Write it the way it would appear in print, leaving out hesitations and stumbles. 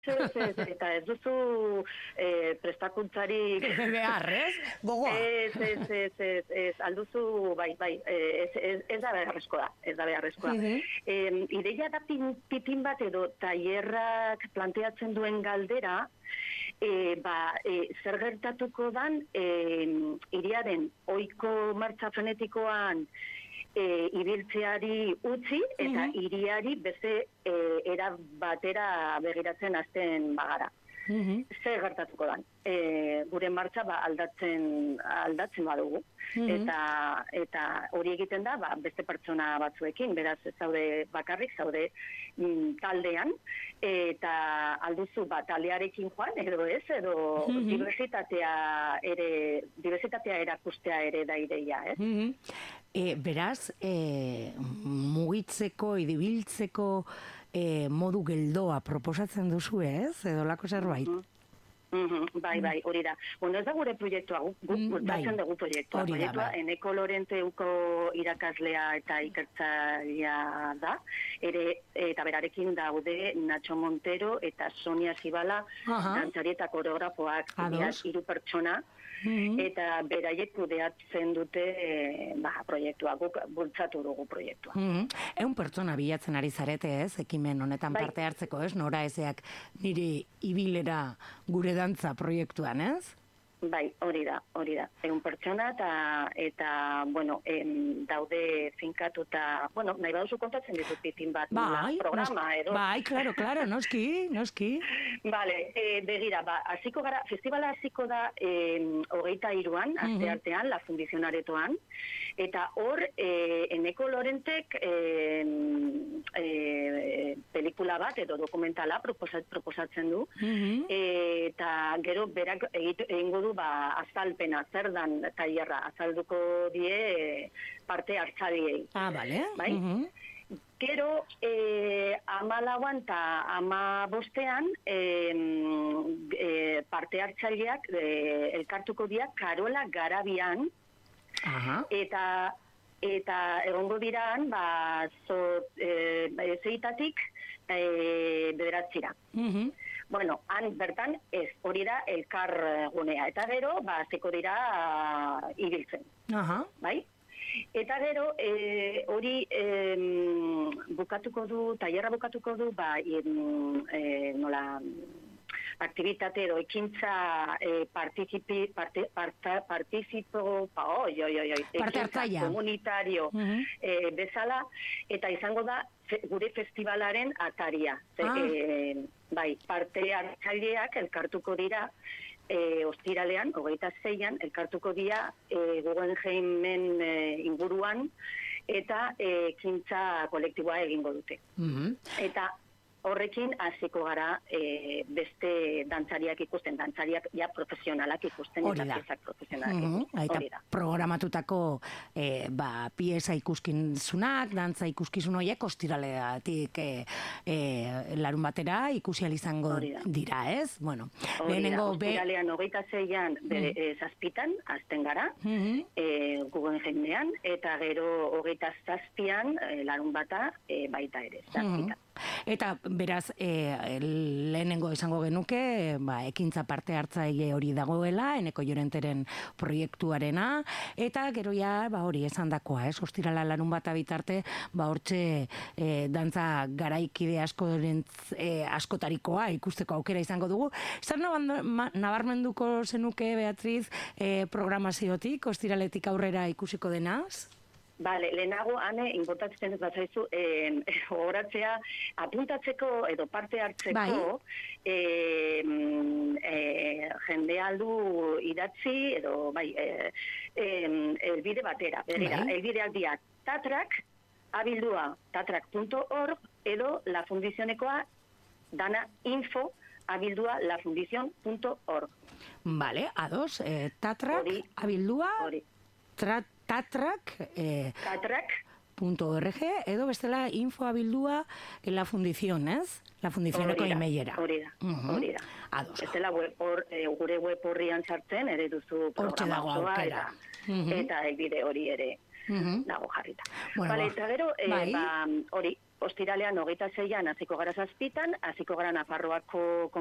Eta ez duzu prestakuntzarik... Behar, ez? Gogoa. Ez, alduzu, bai, ez da beharrezkoa, Ideia da pitin bat edo tailerrak planteatzen duen galdera, zer gertatuko dan hiriaren ohiko martxa frenetikoan ibiltzeari utzi eta hiriari beste era batera begiratzen hasten bagara. Zer gertatuko dan? Gure martxa aldatzen badugu. Eta hori egiten da beste pertsona batzuekin, beraz ez zaude bakarrik, zaude taldean, eta alduzu taldearekin joan, edo ez, edo diversitatea erakustea ere da ideia, ez? Beraz, mugitzeko, ibiltzeko modu geldoa proposatzen duzu, ez? Edo lako zerbait? Bai, hori da. Bueno, ez da gure proiektua, batzen dugu proiektua. Proiektua, Eneko Lorenteuko irakaslea eta ikertzailea da, eta berarekin daude Nacho Montero eta Sonia Zibala, dantzari eta koreografoak, hiru pertsona, eta beraiek kudeatzen dute proiektua, guk bultzatu dugu proiektua. Eun pertsona bilatzen ari zarete, ez? Ekimen honetan parte hartzeko, ez? Nora ezeak nire ibilera gure dantza proiektuan, ez? Bai, hori da. Egun pertsona eta bueno, daude finkatuta, bueno, nahi baduzu kontatzen ditut pitin bat programa, edo? Bai, claro, noski. Vale, begira, festivala hasiko da 23an, asteartean, La Fundición Aretoan, eta hor, Eneko Lorentek pelikula bat edo dokumentala proposatzen du, eta gero berak egingo du azalpena, zer dan tailerra, azalduko die parte hartzaileei. Bale. Bai? Gero, 14an eta 15an parte hartzaileak elkartuko dira Karola Garabian, eta egongo diraan, zeitatik bederatzira. Bueno, han bertan ez, hori da elkar gunea, eta gero, zeko dira ibiltzen. Bai? Eta gero, hori tailerra bukatuko du, nola, aktivitate edo ekintza komunitario bezala, eta izango da gure festivalaren ataria. Bai, parte hartzaileak elkartuko dira ostiralean, 26an, elkartuko dira Guggenheimen inguruan, eta ekintza kolektiboa egingo dute. Eta horrekin hasiko gara beste dantzariak ikusten, dantzariak ja profesionalak ikusten, eta piezak profesionalak ikusten. Eta programatutako pieza ikuskizunak, dantza ikuskizun horiek ostiraleatik larun batera ikusi izango dira, ez? Bueno, ostiralean 26an 7:00 hasten gara, Guggenheimean, eta gero 27an larun bata baita ere, 7:00. Eta beraz, lehenengo esango genuke, ekintza parte hartzaile hori dagoela, Eneko Lorenteren proiektuarena, eta gero ja, hori esandakoa, ostirala larun bata bitarte, hortxe dantza garaikide askotarikoa ikusteko aukera izango dugu. Zer nabarmenduko zenuke, Beatriz, programaziotik, ostiraletik aurrera ikusiko denaz? Bale, lehenago, inportatzen ez batzaizu, horatzea, apuntatzeko edo parte hartzeko, jendea aldu idatzi, edo, elbide batera. Elbideak dira tatrak, abildua tatrak.org, edo La Fundizionekoa dana info, abildua lafundizion.org. Vale, ados, tatrak, abildua, tatrak.org, edo bestela info abildua La Fundición, ez? La Fundizioneko emailera. Hori da. Ados. Bestela gure web horrian sartzen, ere duzu programa osoa, eta elbide hori ere. dago jarrita. Bale, eta gero, hori, ostiralean 26an hasiko gara 7, hasiko gara Nafarroako